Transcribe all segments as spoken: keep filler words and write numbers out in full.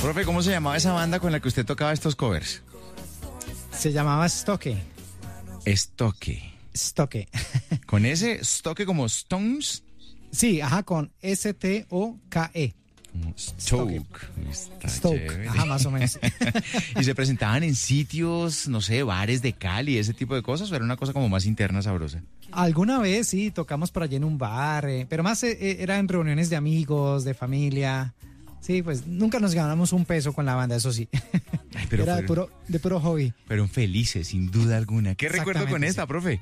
Profe, ¿cómo se llamaba esa banda con la que usted tocaba estos covers? Se llamaba Stoke. Estoque. Stoke. ¿Con ese Stoke como Stones? Sí, ajá, con S T O K E. Stoke. Está Stoke, chévere. ajá, más o menos. ¿Y se presentaban en sitios, no sé, bares de Cali, ese tipo de cosas? ¿O era una cosa como más interna, sabrosa? Alguna vez sí, tocamos por allí en un bar, eh, pero más eh, era en reuniones de amigos, de familia. Sí, pues nunca nos ganamos un peso con la banda, eso sí. Ay, pero era de fueron- puro, de puro hobby. Pero felices, sin duda alguna. ¿Qué recuerdo con Exactamente, esta, sí. profe?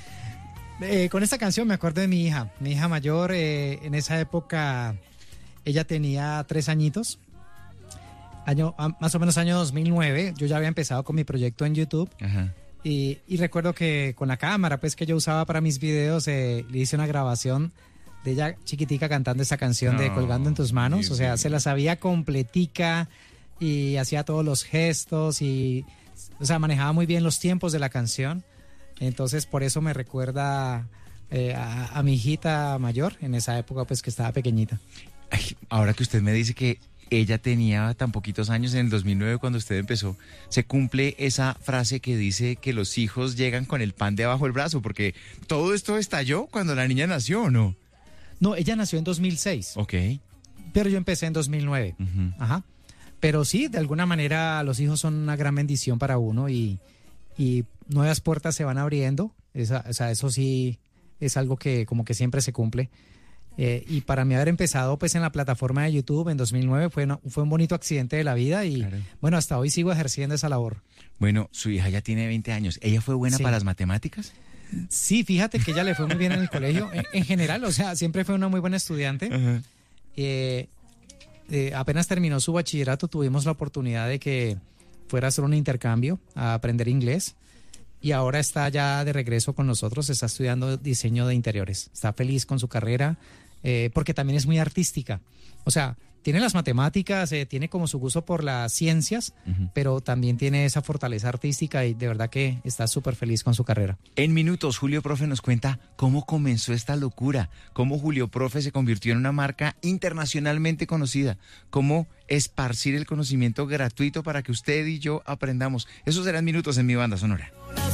Eh, con esta canción me acuerdo de mi hija. Mi hija mayor, eh, en esa época, ella tenía tres añitos. Año, ah, más o menos año dos mil nueve. Yo ya había empezado con mi proyecto en YouTube. Ajá. Y, y recuerdo que con la cámara pues que yo usaba para mis videos, eh, le hice una grabación de ella chiquitica cantando esa canción de No, Colgando en tus manos. Dios O sea, mío. se la sabía completica y hacía todos los gestos y, o sea, manejaba muy bien los tiempos de la canción. Entonces, por eso me recuerda eh, a, a mi hijita mayor en esa época, pues que estaba pequeñita. Ay, ahora que usted me dice que ella tenía tan poquitos años en el dos mil nueve cuando usted empezó, se cumple esa frase que dice que los hijos llegan con el pan debajo del brazo, porque todo esto estalló cuando la niña nació, ¿o no? No, ella nació en dos mil seis, Ok. pero yo empecé en dos mil nueve. Ujú. Ajá. Pero sí, de alguna manera los hijos son una gran bendición para uno y, y nuevas puertas se van abriendo. Esa, o sea, eso sí es algo que como que siempre se cumple. Eh, y para mí haber empezado pues en la plataforma de YouTube en dos mil nueve fue, una- fue un bonito accidente de la vida y Claro. bueno, hasta hoy sigo ejerciendo esa labor. Bueno, su hija ya tiene veinte años. ¿Ella fue buena Sí. para las matemáticas? Sí, fíjate que ella le fue muy bien en el colegio, en, en general, o sea, siempre fue una muy buena estudiante. Ajá. Eh, eh, apenas terminó su bachillerato, tuvimos la oportunidad de que fuera a hacer un intercambio a aprender inglés y ahora está ya de regreso con nosotros, está estudiando diseño de interiores, está feliz con su carrera eh, porque también es muy artística, o sea, tiene las matemáticas, eh, tiene como su gusto por las ciencias, Ujú. pero también tiene esa fortaleza artística y de verdad que está súper feliz con su carrera. En minutos, Julio Profe nos cuenta cómo comenzó esta locura, cómo Julio Profe se convirtió en una marca internacionalmente conocida, cómo esparcir el conocimiento gratuito para que usted y yo aprendamos. Eso será en minutos en mi banda sonora.